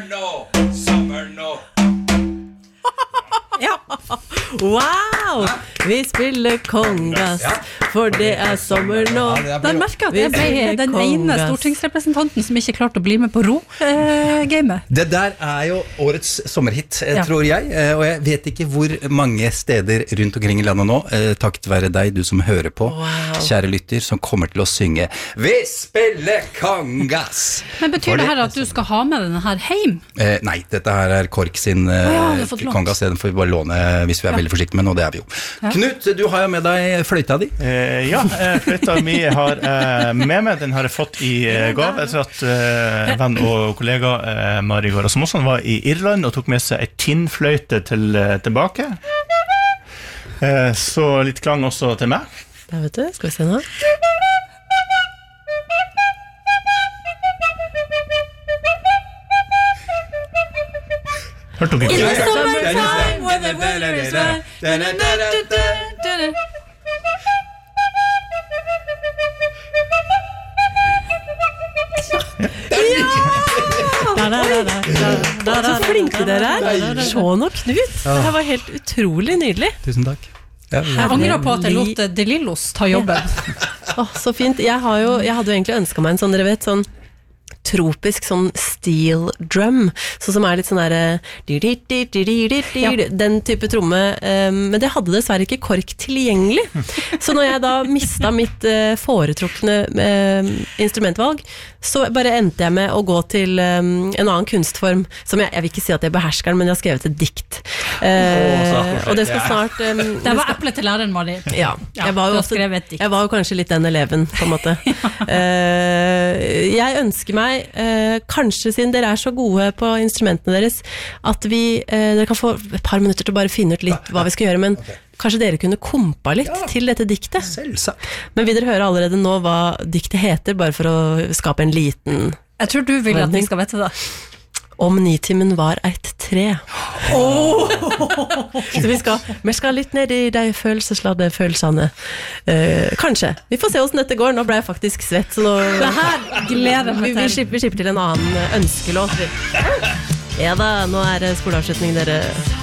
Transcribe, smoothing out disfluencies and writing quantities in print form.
Summer nå Ja. Wow, vi spiller kongas For det sommer nå Der merker jeg at jeg ble den ene stortingsrepresentanten Som ikke klarte å bli med på ro-gamet Det der jo årets sommerhit, tror jeg. Og jeg vet ikke hvor mange steder rundt omkring i landet nå, takket være deg, du som hører på, kjære lytter, som kommer til å synge Vi spiller kongas. Men betyr det her at du skal ha med denne her hjem? Nei, dette her Kork sin kongas. Den får vi bare låne hvis vi veldig forsiktige med, og det vi jo. Knut, du har jo med deg fløyta di. Ja, fløyta mi har med meg. Den har jeg fått i gave etter at venn og kollega Mari Rasmussen var i Irland og tok med seg et tinnfløyte tilbake. Så litt klang også til meg. Ja, vet du, skal vi se nå. Hørte dere ikke? Summertime, when the weather is right. Så flinke dere Sean og Knut. Det var helt utrolig nydelig. Tusen takk. Jeg angrer på at jeg lot De Lillos ta jobben. Så fint. Jeg hadde jo egentlig ønsket meg en sånn, dere vet, sånn tropisk sånn steel drum sånn som litt sånn der den type tromme men det hadde dessverre ikke Kork tilgjengelig så når jeg da mistet mitt foretrukne instrumentvalg så bare endte jeg med å gå til en annen kunstform som jeg vil ikke si at jeg behersker den, men jeg har skrevet et dikt og det skal snart det var eplet til læreren, Mari. Ja, jeg var jo kanskje litt den eleven på en måte jeg ønsker meg kanskje siden dere så gode på instrumentene deres at dere kan få et par minutter til å bare finne ut litt hva vi skal gjøre, men kanskje dere kunne kompa litt til dette diktet. Selvsagt. Men vil dere høre allerede nå hva diktet heter, bare for å skape en liten Jeg tror du vil at vi skal vite det. Om nitimen var et tre. Så vi skal litt ned i de følelsesladde følelsene. Kanskje. Vi får se hvordan dette går. Nå ble jeg faktisk svett. Så nå, det her gleder jeg meg til. Vi skipper til en annen ønskelåt. Ja da, nå det skoleavslutning, dere.